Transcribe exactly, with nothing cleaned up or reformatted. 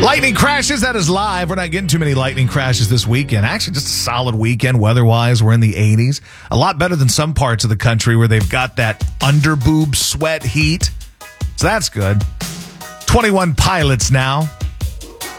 Lightning crashes, that is live. We're not getting too many lightning crashes this weekend. Actually, just a solid weekend weather-wise. We're in the eighties. A lot better than some parts of the country where they've got that underboob sweat heat. So that's good. twenty-one Pilots now.